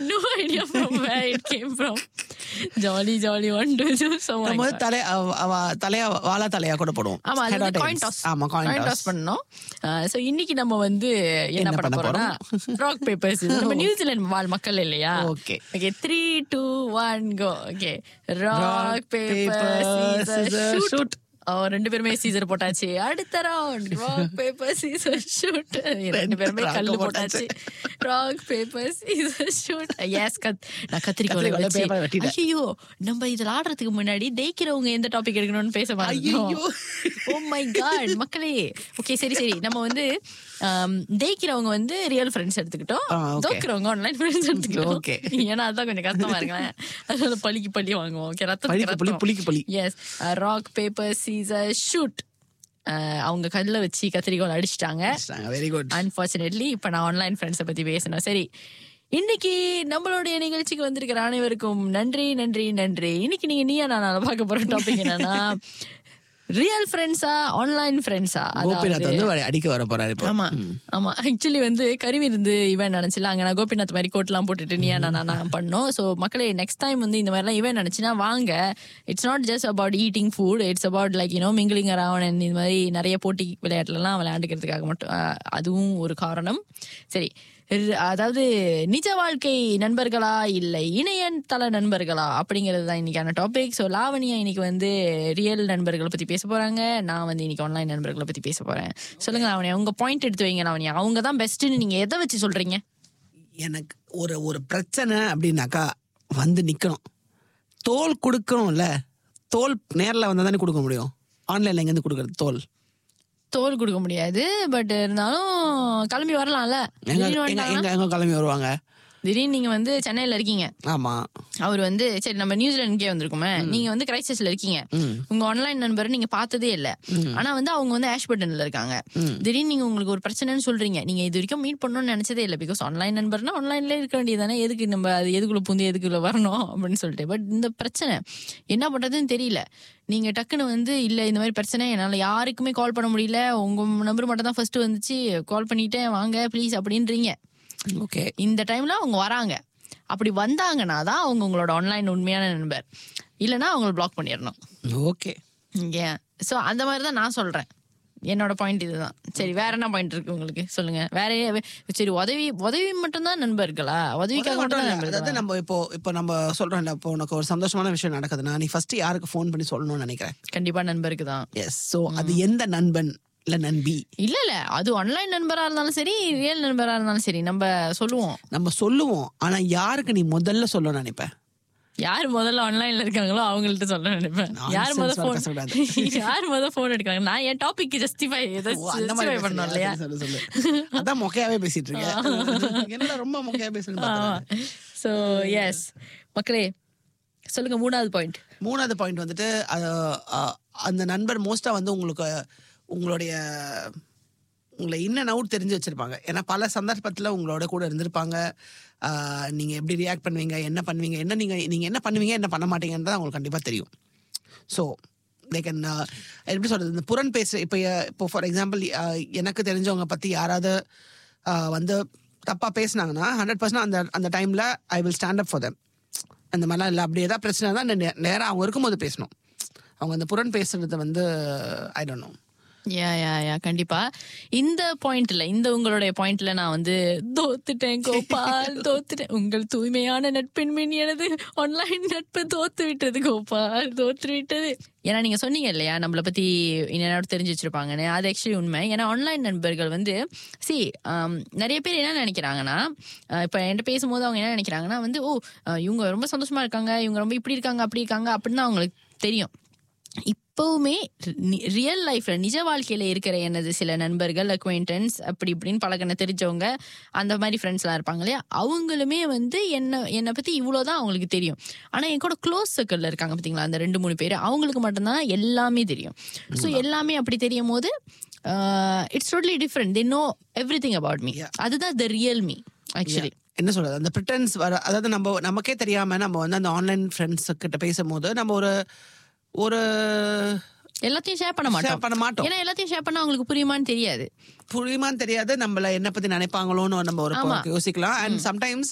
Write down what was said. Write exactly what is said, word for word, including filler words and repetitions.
no idea from where it came from. Jolly jolly one two two. So நம்ம தலை தலையா வாழா தலையா கூட போடுவோம். ஆமா, அது காயின் டாஸ். ஆமா, காயின் டாஸ் பண்ணோம். சோ இன்னைக்கு நம்ம வந்து என்ன பண்ண போறோம்னா ராக் பேப்பர் சீசர். நம்ம நியூசிலாந்து வாழ் மக்கள் இல்லையா? Okay okay three two one go. Okay rock paper Caesar shoot. ரெண்டு பேருமே சீசர் போட்டாச்சு. அடுத்த round rock paper Caesar shoot. ரெண்டு பேருமே கல்லு போட்டாச்சு. Rock paper Caesar shoot. S நான் கத்திரிக்கோல. ஐயோ, நம்ம இதுல ஆடுறதுக்கு முன்னாடி ஜெயிக்கிறவங்க எந்த டாபிக் எடுக்கணும்னு பேச மாட்டோம். ஓ மை காட் மக்களே. ஓகே சரி சரி, நம்ம வந்து ஜெயிக்கிறவங்க வந்து ரியல் ஃப்ரெண்ட்ஸ் எடுத்துக்கிட்டோம், தோக்கிறவங்க ஆன்லைன் ஃப்ரெண்ட்ஸ் எடுத்துக்கிட்டோம். ஓகே, ஏன்னா அதான் கொஞ்சம் கஷ்டமா இருக்குல்ல, அதனால பழிக்கு பழி வாங்குவோம். ஓகே, ரத்தத்துக்கு பழி. S, rock paper Caesar shoot. அவங்க கல்ல வச்சு கத்திரிக்கோல் அடிச்சிட்டாங்க. Very good. அன்பார்ச்சுனேட்லி இப்ப நான் ஆன்லைன் ஃப்ரெண்ட்ஸை பத்தி பேசணும். சரி, இன்னைக்கு நம்மளுடைய நிகழ்ச்சிக்கு வந்திருக்கிற அனைவருக்கும் நன்றி நன்றி நன்றி. இன்னைக்கு நீங்க நீயா நான் பார்க்க போற டாபிக் என்னன்னா ரியல் ஃப்ரெண்ட்ஸா ஆன்லைன் ஃப்ரெண்ட்ஸா அடிக்க வர போறாரு. ஆமா ஆமா, ஆக்சுவலி வந்து கருவிருந்து இவன் நினைச்சுல அங்க நான் கோபிநாத் மாதிரி கோட் எல்லாம் போட்டுட்டு நீயா நான் நான் பண்ணோம். ஸோ மக்களே, நெக்ஸ்ட் டைம் வந்து இந்த மாதிரிலாம் இவன் நினைச்சுன்னா வாங்க. It's not just about eating food, it's about like you know mingling around. இந்த மாதிரி நிறைய போட்டி விளையாட்டுலாம் விளையாண்டுக்கிறதுக்காக மட்டும், அதுவும் ஒரு காரணம். சரி, அதாவது நிஜ வாழ்க்கை நண்பர்களா இல்லை இணையதள நண்பர்களா அப்படிங்கிறது தான் இன்னைக்கான டாபிக். ஸோ லாவணியா இன்னைக்கு வந்து ரியல் நண்பர்களை பத்தி பேச போறாங்க, நான் வந்து இன்னைக்கு ஆன்லைன் நண்பர்களை பத்தி பேச போறேன். சொல்லுங்க லாவணியா, உங்க பாயிண்ட் எடுத்து வைங்க. லாவணியா, அவங்க தான் பெஸ்ட்னு நீங்க எதை வச்சு சொல்றீங்க? எனக்கு ஒரு ஒரு பிரச்சனை அப்படின்னாக்கா வந்து நிக்கணும், தோல் கொடுக்கணும்ல. தோல் நேரில் வந்தா தானே கொடுக்க முடியும், ஆன்லைன்ல எங்க இருந்து கொடுக்கறது? தோல் தோல் கொடுக்க முடியாது, பட் இருந்தாலும் கிளம்பி வரலாம்ல. எங்க கிளம்பி வருவாங்க? திடீர்னு நீங்க வந்து சென்னையில இருக்கீங்க. ஆமா, அவர் வந்து சரி நம்ம நியூசிலாந்துக்கே வந்திருக்குமே, நீங்க வந்து கிரைஸ்டர்ச்ல இருக்கீங்க. உங்க ஆன்லைன் நண்பரை நீங்க பார்த்ததே இல்ல, ஆனா வந்து அவங்க வந்து ஆஷ்பர்டன்ல இருக்காங்க. திடீர்னு நீங்க உங்களுக்கு ஒரு பிரச்சனைன்னு சொல்றீங்க, நீங்க இது வரைக்கும் மீட் பண்ணணும்னு நினைச்சதே இல்ல. பிகாஸ் ஆன்லைன் நண்பர்னா ஆன்லைன்ல இருக்க வேண்டியதானே, எதுக்கு நம்ம அது எதுக்குள்ள புந்து எதுக்குள்ள வரணும் அப்படின்னு சொல்லிட்டு. பட் இந்த பிரச்சனை என்ன பண்றதுன்னு தெரியல. நீங்க டக்குன்னு வந்து இல்ல இந்த மாதிரி பிரச்சனை, என்னால யாருக்குமே கால் பண்ண முடியல, உங்க நம்பர் மட்டும் தான் ஃபர்ஸ்ட் வந்துச்சு, கால் பண்ணிட்டேன் வாங்க ப்ளீஸ் அப்படின்றீங்க. ஓகே, இந்த டைம்ல அவங்க வராங்க. அப்படி வந்தாங்கன்னா தான் அவங்க உங்களோட ஆன்லைன் உண்மையான நண்பர், இல்லைன்னா அவங்கள பிளாக் பண்ணிடணும். ஓகே, ஸோ அந்த மாதிரி தான் நான் சொல்றேன். என்னோட பாயிண்ட் இதுதான். சரி, வேற என்ன பாயிண்ட் இருக்கு உங்களுக்கு? சொல்லுங்க. வேற சரி, உதவி உதவி மட்டும் தான் நண்பர்களா? உதவிக்காக மட்டும் தான் நண்பர்கள்? அதாவது நம்ம இப்போ இப்போ நம்ம சொல்றோம், இப்போ உனக்கு ஒரு சந்தோஷமான விஷயம் நடக்குதுன்னா நீ ஃபர்ஸ்ட் யாருக்கு ஃபோன் பண்ணி சொல்லணும்னு நினைக்கிறேன்? கண்டிப்பா நண்பருக்கு தான். எஸ். ஸோ அது எந்த நண்பன் இல்ல நண்பி? இல்ல இல்ல, அது ஆன்லைன் நண்பரா இருந்தாலும் சரி, ரியல் நண்பரா இருந்தாலும் சரி, நம்ம சொல்லுவோம் நம்ம சொல்லுவோம் ஆனா யாருக்கு நீ முதல்ல சொல்லணும்னு நினைப்ப? யார் முதல்ல ஆன்லைன்ல இருக்காங்களோ அவங்கள்ட்ட சொல்ல நினைப்பேன். யார் முதல்ல போன் யார் முதல்ல போன் எடுக்கிறாங்க? நான் என் டாபிக் ஜஸ்டிஃபை ஜஸ்டிஃபை பண்ணணும் இல்லையா? அதான் மொக்கையாவே பேசிட்டு இருக்கேன். என்னடா ரொம்ப மொக்கையா பேசுறேன். சோ எஸ் மக்களே, சொல்லுங்க மூணாவது பாயிண்ட். மூணாவது பாயிண்ட் வந்துட்டு அந்த நண்பர் மோஸ்டா வந்து உங்களுக்கு உங்களுடைய உங்களை இன் அண்ட் அவுட் தெரிஞ்சு வச்சிருப்பாங்க. ஏன்னா பல சந்தர்ப்பத்தில் உங்களோட கூட இருந்திருப்பாங்க. நீங்கள் எப்படி ரியாக்ட் பண்ணுவீங்க, என்ன பண்ணுவீங்க, என்ன நீங்கள் நீங்கள் என்ன பண்ணுவீங்க, என்ன பண்ண மாட்டீங்கன்னு தான் உங்களுக்கு கண்டிப்பாக தெரியும். ஸோ லைக் என்ன எப்படி சொல்கிறது, இந்த புறன் பேச இப்போ இப்போ ஃபார் எக்ஸாம்பிள் எனக்கு தெரிஞ்சவங்க பற்றி யாராவது வந்து தப்பாக பேசினாங்கன்னா ஹண்ட்ரட் பர்சன்ட் அந்த அந்த டைமில் I will stand up for them. அந்த மாதிரிலாம் இல்லை, அப்படி ஏதாவது பிரச்சனை தான் நேராக அவங்க இருக்கும்போது பேசணும். அவங்க அந்த புறன் பேசுறது வந்து ஐ டோன்ட் நோ. யா யா யா கண்டிப்பா. இந்த பாயிண்ட்ல, இந்த உங்களுடைய பாயிண்ட்ல நான் வந்து தோத்துட்டேன் கோபால், தோத்துட்டேன். உங்கள் தூய்மையான நட்பின் மீன் எனது ஆன்லைன் நட்பு தோத்து விட்டது கோபால், தோத்து விட்டது. ஏன்னா நீங்க சொன்னீங்க இல்லையா நம்மளை பத்தி என்னோட தெரிஞ்சு வச்சிருப்பாங்கன்னு, அது ஆக்சுவலி உண்மை. ஏன்னா ஆன்லைன் நண்பர்கள் வந்து சி நிறைய பேர் என்ன நினைக்கிறாங்கன்னா, இப்ப என்கிட்ட பேசும்போது அவங்க என்ன நினைக்கிறாங்கன்னா வந்து ஓ இவங்க ரொம்ப சந்தோஷமா இருக்காங்க, இவங்க ரொம்ப இப்படி இருக்காங்க அப்படி இருக்காங்க அப்படின்னு அவங்களுக்கு தெரியும். இப்பவுமே ரியல் லைஃப்ல நிஜ வாழ்க்கையில இருக்கிற எனது சில நண்பர்கள், அக்வைண்டன்ஸ், அப்படி இப்படின்னு பழகின தெரிஞ்சவங்க, அந்த மாதிரி ஃப்ரெண்ட்ஸ்லாம் இருப்பாங்க இல்லையா, அவங்களுமே வந்து என்ன என்னை பத்தி இவ்வளோதான் அவங்களுக்கு தெரியும். ஆனா என் கூட க்ளோஸ் சர்க்கிள்ல இருக்காங்க பார்த்தீங்களா, அந்த ரெண்டு மூணு பேர், அவங்களுக்கு மட்டும்தான் எல்லாமே தெரியும். ஸோ எல்லாமே அப்படி தெரியும் போது it's totally different. They know every thing about me. அதுதான் த ரியல் மீ ஆக்சுவலி. என்ன சொல்றது, அந்த பிரிட்டன்ஸ் வர, அதாவது நம்ம நமக்கே தெரியாம நம்ம வந்து அந்த ஆன்லைன் ஃப்ரெண்ட்ஸ் கிட்ட பேசும்போது நம்ம ஒரு ஒரு எல்லாத்தையும் ஷேர் பண்ண மாட்டோம் பண்ண மாட்டோம் ஏன்னா எல்லாத்தையும் ஷேர் பண்ணா அவங்களுக்கு புரியுமான்னு தெரியாது புரியுமான்னு தெரியாது நம்மள என்ன பத்தி நினைப்பாங்களோன்னு நம்ம ஒரு யோசிக்கலாம். And sometimes